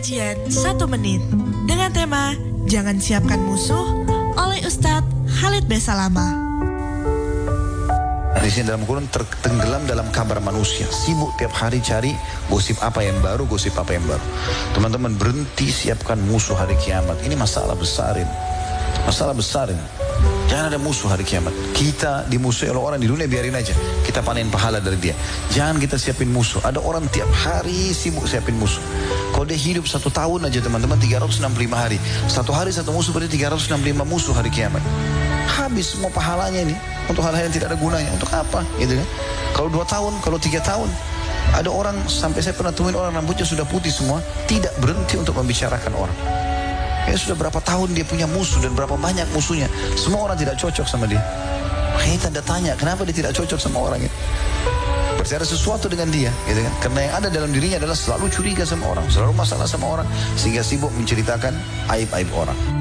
Kajian 1 menit dengan tema Jangan Siapkan Musuh oleh Ustadz Khalid Besalama. Di sini dalam Quran tenggelam dalam kabar manusia, sibuk tiap hari cari gosip apa yang baru, gosip apa yang baru. Teman-teman berhenti siapkan musuh hari kiamat. Ini masalah besar ini. Masalah besar ini. Jangan ada musuh hari kiamat. Kita dimusuhi oleh orang di dunia, biarin aja. Kita panen pahala dari dia. Jangan kita siapin musuh. Ada orang tiap hari sibuk siapin musuh. Kalau dia hidup 1 tahun aja teman-teman, 365 hari. 1 hari 1 musuh, berarti 365 musuh hari kiamat. Habis semua pahalanya ini. Untuk hal-hal yang tidak ada gunanya. Untuk apa? Gitu kan? Kalau 2 tahun, kalau 3 tahun. Ada orang, sampai saya pernah temuin orang rambutnya sudah putih semua. Tidak berhenti untuk membicarakan orang. Ya sudah berapa tahun dia punya musuh dan berapa banyak musuhnya. Semua orang tidak cocok sama dia. Makanya tanda tanya, kenapa dia tidak cocok sama orang itu? Berarti ada sesuatu dengan dia, gitu kan? Karena yang ada dalam dirinya adalah selalu curiga sama orang, selalu masalah sama orang, sehingga sibuk menceritakan aib-aib orang.